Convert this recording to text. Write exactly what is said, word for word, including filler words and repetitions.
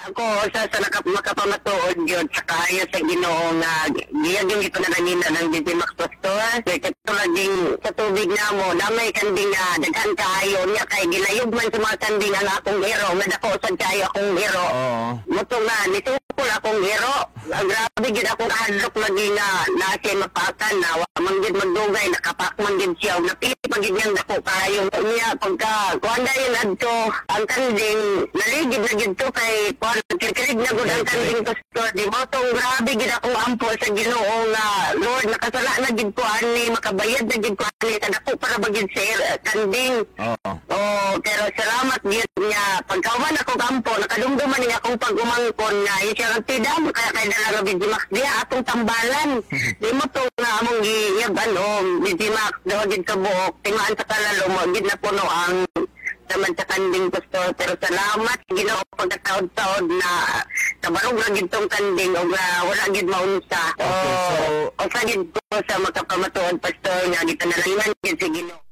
Ako sa sa nakap makapamatuod yun sa kayo sa Ginoo nga giyan yung ito na kanina ng D J Max Pastor. Kaya katulad din sa tubig na mo, damay kanding nga daghan kayo niya kay gilayog man sa mga kanding ang akong hero, madako sad kayo akong hero. Oo. Muto nga nitukol akong hero. Grabe gid akong kahadlok lagi nga nasi mapakan na wa man gid magdugay nakapak man gid siya ug napili pa gid niyang dako kayo niya pagka kuanda yun adto ang kanding naligid na gid to kay kuan kirkirig na gud ang kanding pastor di mo tong grabe gid akong ampo sa Ginoo nga Lord nakasala na gid ko ani makabayad na gid ko ani sa dako para bagid sa kanding. Oo. Oh, pero salamat gid niya pagkauman ako kampo nakadumduman niya akong pag-umangkon nga siya ang tidam kaya kay dala D J Max diya atong tambalan. Di mo to nga among giyab ano D J Max daw gid ka buok tingaan sa kalalo mo gid na puno ang naman sa kanding pastor pero salamat Ginoo pagkataod-taod na kabarog ra gid tong kanding ug uh, wala gid maunsa. Okay, so o sa gid ko sa makapamatuod pastor nga gitanalangan gid si Ginoo.